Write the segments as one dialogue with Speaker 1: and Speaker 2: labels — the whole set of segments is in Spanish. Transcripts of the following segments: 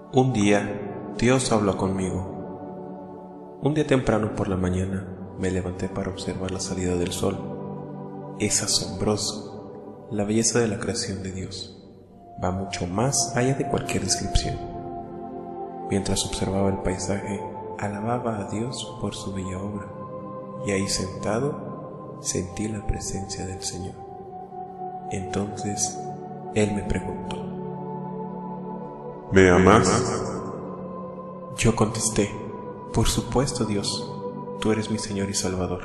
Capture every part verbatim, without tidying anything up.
Speaker 1: Un día, Dios habló conmigo. Un día temprano por la mañana me levanté para observar la salida del sol. Es asombroso. La belleza de la creación de Dios va mucho más allá de cualquier descripción. Mientras observaba el paisaje, alababa a Dios por su bella obra, y ahí sentado sentí la presencia del Señor. Entonces Él me preguntó:
Speaker 2: ¿me amas?
Speaker 1: Yo contesté: por supuesto, Dios, tú eres mi Señor y Salvador.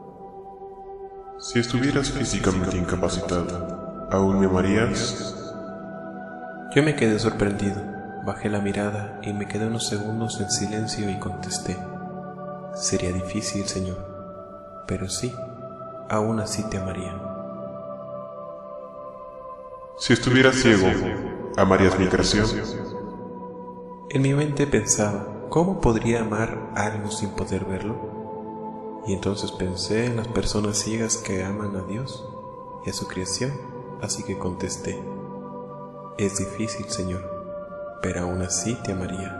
Speaker 2: Si estuvieras físicamente incapacitado, ¿aún me amarías?
Speaker 1: Yo me quedé sorprendido, bajé la mirada y me quedé unos segundos en silencio y contesté: sería difícil, Señor, pero sí, aún así te amaría.
Speaker 2: Si estuvieras ciego, ¿amarías mi creación?
Speaker 1: En mi mente pensaba: ¿cómo podría amar algo sin poder verlo? Y entonces pensé en las personas ciegas que aman a Dios y a su creación, así que contesté: es difícil, Señor, pero aún así te amaría.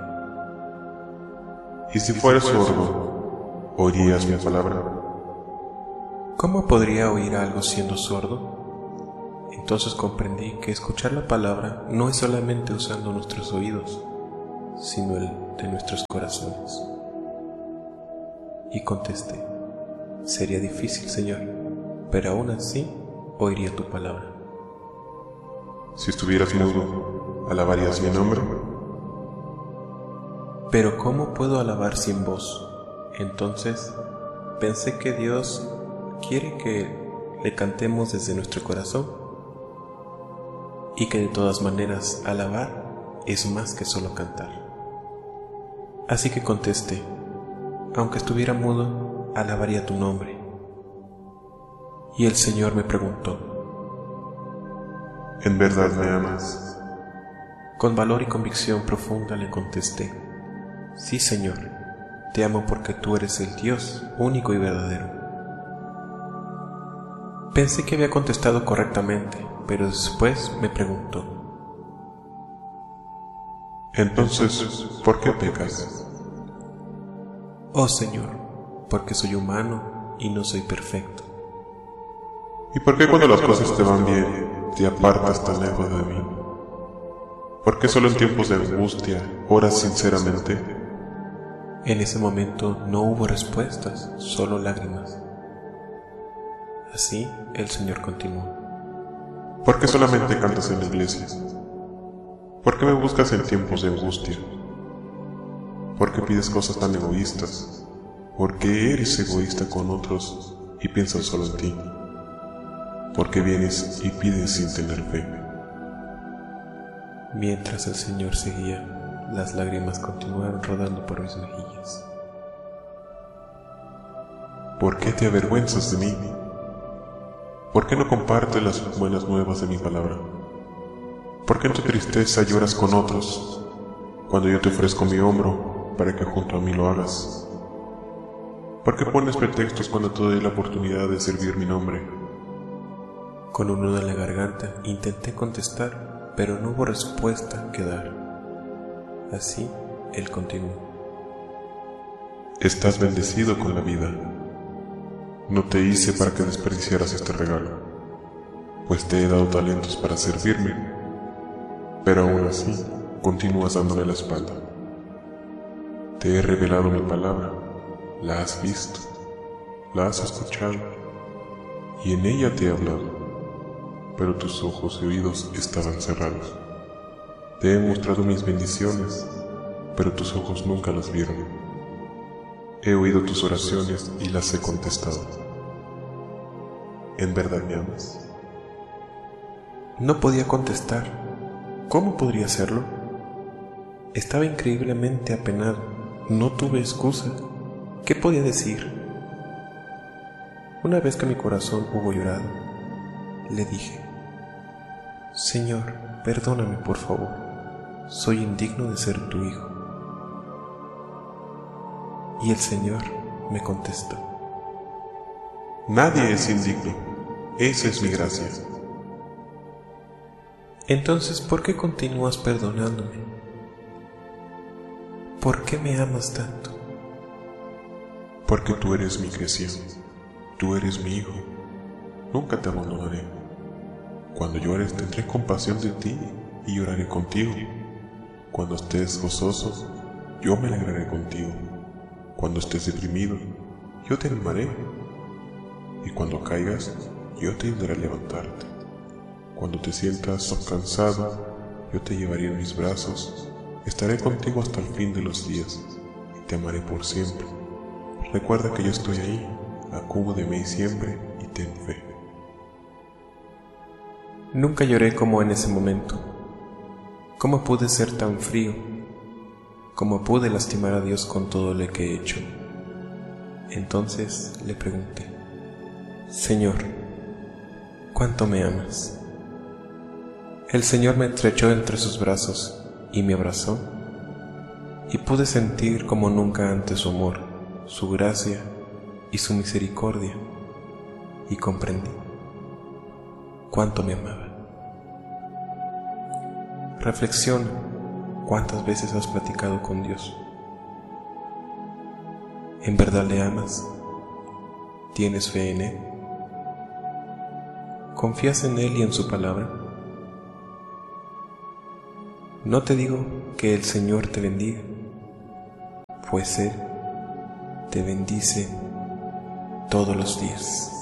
Speaker 2: ¿Y si fueras sordo, oirías mi palabra?
Speaker 1: ¿Cómo podría oír algo siendo sordo? Entonces comprendí que escuchar la palabra no es solamente usando nuestros oídos, sino el de nuestros corazones. Y contesté: sería difícil, Señor, pero aún así oiría tu palabra.
Speaker 2: Si estuvieras mudo, ¿alabarías mi nombre?
Speaker 1: Pero ¿cómo puedo alabar sin voz? Entonces pensé que Dios quiere que le cantemos desde nuestro corazón, y que de todas maneras alabar es más que solo cantar. Así que contesté: aunque estuviera mudo, alabaría tu nombre. Y el Señor me preguntó:
Speaker 2: ¿en verdad me amas?
Speaker 1: Con valor y convicción profunda le contesté: sí, Señor, te amo porque tú eres el Dios único y verdadero. Pensé que había contestado correctamente, pero después me preguntó:
Speaker 2: entonces, ¿por qué pecas?
Speaker 1: oh Señor, porque soy humano y no soy perfecto.
Speaker 2: ¿Y por qué cuando las cosas te van bien, te apartas tan lejos de mí? ¿Por qué solo en tiempos de angustia oras sinceramente?
Speaker 1: En ese momento no hubo respuestas, solo lágrimas. Así el Señor continuó:
Speaker 2: ¿por qué solamente cantas en la iglesia? ¿Por qué me buscas en tiempos de angustia? ¿Por qué pides cosas tan egoístas? ¿Por qué eres egoísta con otros y piensas solo en ti? ¿Por qué vienes y pides sin tener fe?
Speaker 1: Mientras el Señor seguía, las lágrimas continuaron rodando por mis mejillas.
Speaker 2: ¿Por qué te avergüenzas de mí? ¿Por qué no compartes las buenas nuevas de mi palabra? ¿Por qué en tu tristeza lloras con otros, cuando yo te ofrezco mi hombro para que junto a mí lo hagas? ¿Por qué pones pretextos cuando te doy la oportunidad de servir mi nombre?
Speaker 1: Con un nudo en la garganta intenté contestar, pero no hubo respuesta que dar. Así Él continuó:
Speaker 2: estás bendecido con la vida. No te hice para que desperdiciaras este regalo, pues te he dado talentos para servirme, pero aún así continúas dándome la espalda. Te he revelado mi palabra, la has visto, la has escuchado, y en ella te he hablado, pero tus ojos y oídos estaban cerrados. Te he mostrado mis bendiciones, pero tus ojos nunca las vieron. He oído tus oraciones y las he contestado. ¿En verdad me amas?
Speaker 1: No podía contestar. ¿Cómo podría hacerlo? Estaba increíblemente apenado. No tuve excusa. ¿Qué podía decir? Una vez que mi corazón hubo llorado, le dije: Señor, perdóname por favor. Soy indigno de ser tu hijo. Y el Señor me contestó:
Speaker 2: nadie es indigno, esa es mi gracia.
Speaker 1: Entonces, ¿por qué continúas perdonándome? ¿por qué me amas tanto?
Speaker 2: Porque tú eres mi creación, tú eres mi hijo, nunca te abandonaré. Cuando llores tendré compasión de ti y lloraré contigo. Cuando estés gozoso, yo me alegraré contigo. Cuando estés deprimido, yo te animaré. Y cuando caigas, yo te ayudaré a levantarte. Cuando te sientas cansado, yo te llevaré en mis brazos. Estaré contigo hasta el fin de los días y te amaré por siempre. Recuerda que yo estoy ahí, acúdeme siempre y ten fe.
Speaker 1: Nunca lloré como en ese momento. ¿Cómo pude ser tan frío? ¿Cómo pude lastimar a Dios con todo lo que he hecho? Entonces le pregunté: Señor, ¿cuánto me amas? El Señor me estrechó entre sus brazos y me abrazó, y pude sentir como nunca antes su amor, su gracia y su misericordia, y comprendí cuánto me amaba. Reflexiona, ¿cuántas veces has platicado con Dios? ¿En verdad le amas? ¿Tienes fe en Él? ¿Confías en Él y en su palabra? No te digo que el Señor te bendiga, pues Él te bendice todos los días.